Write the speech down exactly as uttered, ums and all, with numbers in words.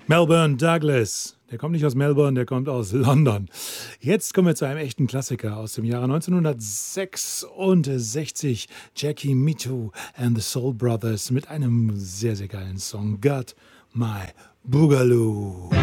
Melbourne Douglas. Der kommt nicht aus Melbourne, der kommt aus London. Jetzt kommen wir zu einem echten Klassiker aus dem Jahre neunzehnhundertsechsundsechzig. Jackie Mittoo and the Soul Brothers mit einem sehr, sehr geilen Song. Got My Boogaloo.